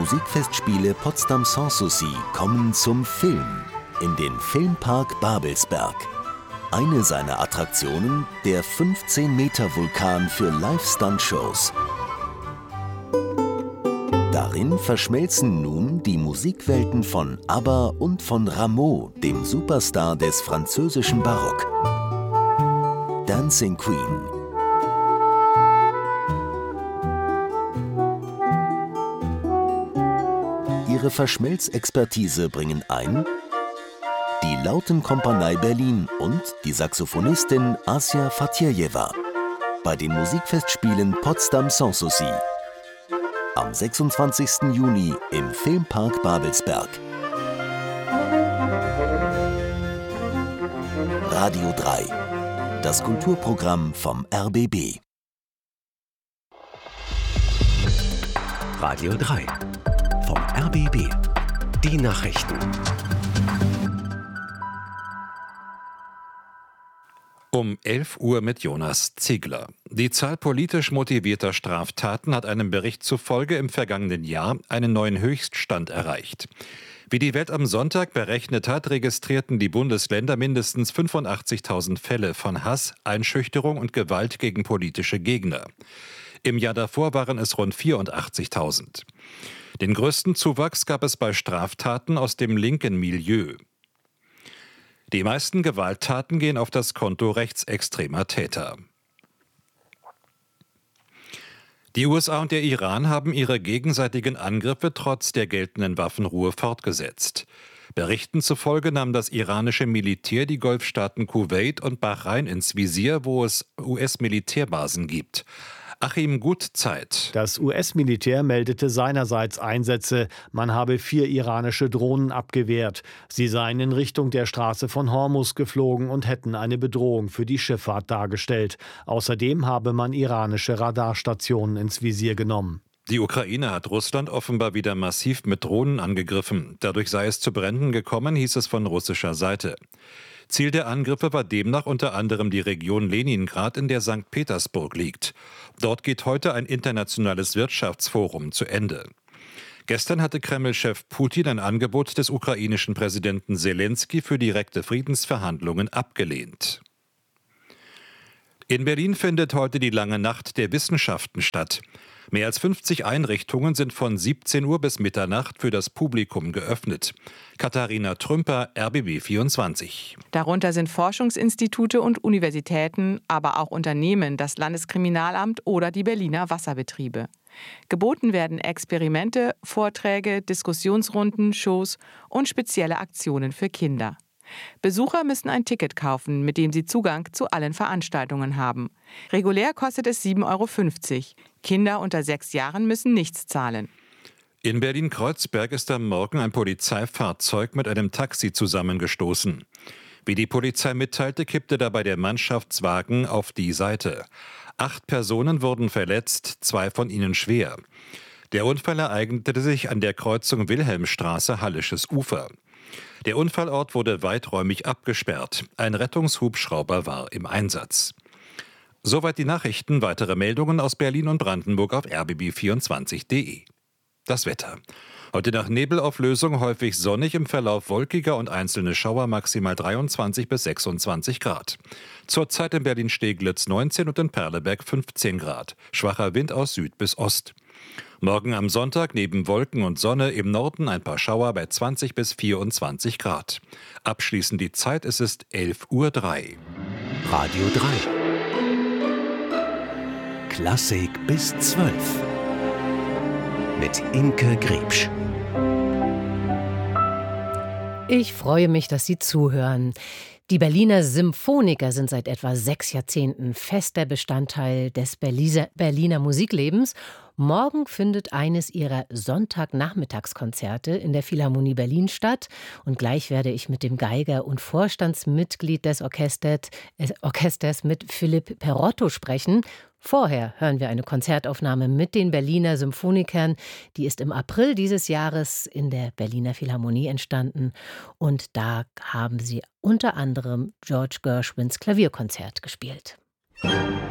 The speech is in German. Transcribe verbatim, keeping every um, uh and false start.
Musikfestspiele Potsdam Sanssouci kommen zum Film in den Filmpark Babelsberg. Eine seiner Attraktionen, der fünfzehn Meter Vulkan für Live-Stunt-Shows. Darin verschmelzen nun die Musikwelten von ABBA und von Rameau, dem Superstar des französischen Barock. Dancing Queen. Ihre Verschmelzexpertise bringen ein die Lautenkompanie Berlin und die Saxophonistin Asia Fatirjewa bei den Musikfestspielen Potsdam Sanssouci. Am sechsundzwanzigsten Juni im Filmpark Babelsberg. Radio drei, das Kulturprogramm vom R B B. Radio drei, vom R B B. Die Nachrichten. Um elf Uhr mit Jonas Ziegler. Die Zahl politisch motivierter Straftaten hat einem Bericht zufolge im vergangenen Jahr einen neuen Höchststand erreicht. Wie die Welt am Sonntag berechnet hat, registrierten die Bundesländer mindestens fünfundachtzigtausend Fälle von Hass, Einschüchterung und Gewalt gegen politische Gegner. Im Jahr davor waren es rund vierundachtzigtausend. Den größten Zuwachs gab es bei Straftaten aus dem linken Milieu. Die meisten Gewalttaten gehen auf das Konto rechtsextremer Täter. Die U S A und der Iran haben ihre gegenseitigen Angriffe trotz der geltenden Waffenruhe fortgesetzt. Berichten zufolge nahm das iranische Militär die Golfstaaten Kuwait und Bahrain ins Visier, wo es U S-Militärbasen gibt. Achim Gutzeit. Das U S-Militär meldete seinerseits Einsätze. Man habe vier iranische Drohnen abgewehrt. Sie seien in Richtung der Straße von Hormuz geflogen und hätten eine Bedrohung für die Schifffahrt dargestellt. Außerdem habe man iranische Radarstationen ins Visier genommen. Die Ukraine hat Russland offenbar wieder massiv mit Drohnen angegriffen. Dadurch sei es zu Bränden gekommen, hieß es von russischer Seite. Ziel der Angriffe war demnach unter anderem die Region Leningrad, in der Sankt Petersburg liegt. Dort geht heute ein internationales Wirtschaftsforum zu Ende. Gestern hatte Kreml-Chef Putin ein Angebot des ukrainischen Präsidenten Selenskyj für direkte Friedensverhandlungen abgelehnt. In Berlin findet heute die lange Nacht der Wissenschaften statt. Mehr als fünfzig Einrichtungen sind von siebzehn Uhr bis Mitternacht für das Publikum geöffnet. Katharina Trümper, R B B vierundzwanzig. Darunter sind Forschungsinstitute und Universitäten, aber auch Unternehmen, das Landeskriminalamt oder die Berliner Wasserbetriebe. Geboten werden Experimente, Vorträge, Diskussionsrunden, Shows und spezielle Aktionen für Kinder. Besucher müssen ein Ticket kaufen, mit dem sie Zugang zu allen Veranstaltungen haben. Regulär kostet es sieben Euro fünfzig. Kinder unter sechs Jahren müssen nichts zahlen. In Berlin-Kreuzberg ist am Morgen ein Polizeifahrzeug mit einem Taxi zusammengestoßen. Wie die Polizei mitteilte, kippte dabei der Mannschaftswagen auf die Seite. Acht Personen wurden verletzt, zwei von ihnen schwer. Der Unfall ereignete sich an der Kreuzung Wilhelmstraße, Hallisches Ufer. Der Unfallort wurde weiträumig abgesperrt. Ein Rettungshubschrauber war im Einsatz. Soweit die Nachrichten. Weitere Meldungen aus Berlin und Brandenburg auf r b b vierundzwanzig punkt d e. Das Wetter. Heute nach Nebelauflösung häufig sonnig, im Verlauf wolkiger und einzelne Schauer, maximal dreiundzwanzig bis sechsundzwanzig Grad. Zurzeit in Berlin-Steglitz neunzehn und in Perleberg fünfzehn Grad. Schwacher Wind aus Süd bis Ost. Morgen am Sonntag neben Wolken und Sonne im Norden ein paar Schauer bei zwanzig bis vierundzwanzig Grad. Abschließend die Zeit, es ist elf Uhr drei. Radio drei. Klassik bis zwölf. Mit Imke Griebsch. Ich freue mich, dass Sie zuhören. Die Berliner Symphoniker sind seit etwa sechs Jahrzehnten fester Bestandteil des Berliner Musiklebens. Morgen findet eines ihrer Sonntagnachmittagskonzerte in der Philharmonie Berlin statt. Und gleich werde ich mit dem Geiger und Vorstandsmitglied des Orchesters, äh, Orchesters mit Philipp Perotto sprechen. Vorher hören wir eine Konzertaufnahme mit den Berliner Symphonikern. Die ist im April dieses Jahres in der Berliner Philharmonie entstanden. Und da haben sie unter anderem George Gershwins Klavierkonzert gespielt.